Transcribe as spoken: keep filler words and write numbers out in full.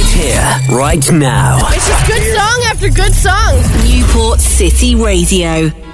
here, right now. It's just good song after good song. Newport City Radio.